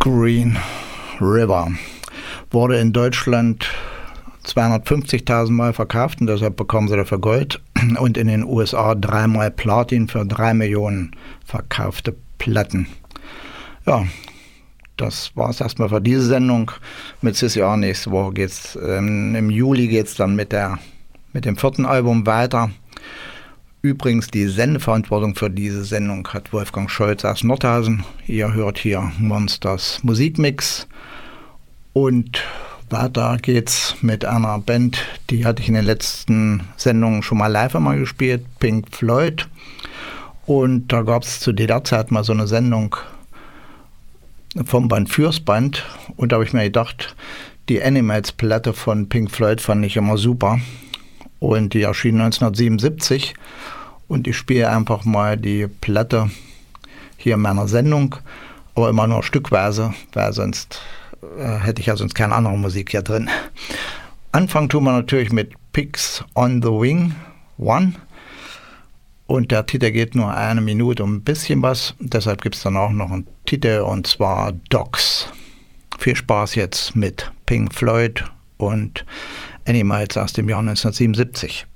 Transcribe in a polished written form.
Green River wurde in Deutschland 250.000 Mal verkauft und deshalb bekommen sie dafür Gold und in den USA 3-mal Platin für 3 Millionen verkaufte Platten. Ja, das war es erstmal für diese Sendung mit CCR. Nächste Woche geht's, im Juli geht es dann mit dem 4. Album weiter. Übrigens, die Sendeverantwortung für diese Sendung hat Wolfgang Scholz aus Nordhausen. Ihr hört hier Monsters Musikmix. Und weiter geht's mit einer Band, die hatte ich in den letzten Sendungen schon mal live einmal gespielt, Pink Floyd. Und da gab es zu der Zeit mal so eine Sendung vom Band fürs Band. Und da habe ich mir gedacht, die Animals-Platte von Pink Floyd fand ich immer super. Und die erschien 1977 und ich spiele einfach mal die Platte hier in meiner Sendung, aber immer nur stückweise, weil sonst hätte ich ja sonst keine andere Musik hier drin. Anfangen tun wir natürlich mit Pigs on the Wing 1 und der Titel geht nur 1 Minute und ein bisschen was, deshalb gibt es dann auch noch einen Titel und zwar Dogs. Viel Spaß jetzt mit Pink Floyd und Animals aus dem Jahr 1977.